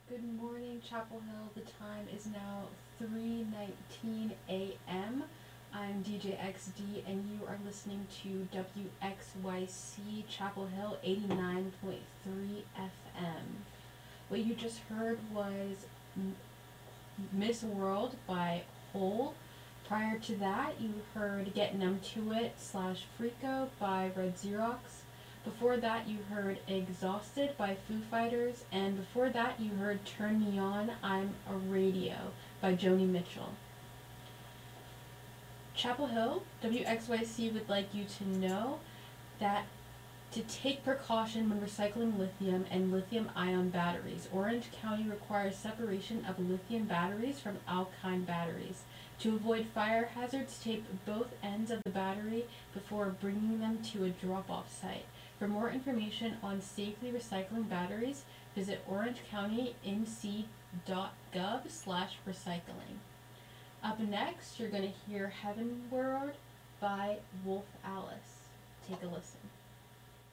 Good morning, Chapel Hill. The time is now 3:19 a.m. I'm DJ XD, and you are listening to WXYC Chapel Hill 89.3 FM. What you just heard was Miss World by Hole. Prior to that, you heard Get Numb to It / Freako by Red Xerox. Before that, you heard Exhausted by Foo Fighters. And before that, you heard Turn Me On, I'm a Radio by Joni Mitchell. Chapel Hill, WXYC would like you to know that to take precaution when recycling lithium and lithium-ion batteries. Orange County requires separation of lithium batteries from alkyne batteries. To avoid fire hazards, tape both ends of the battery before bringing them to a drop-off site. For more information on safely recycling batteries, visit orangecounty.nc.gov/recycling. Up next, you're going to hear Heavenward by Wolf Alice. Take a listen.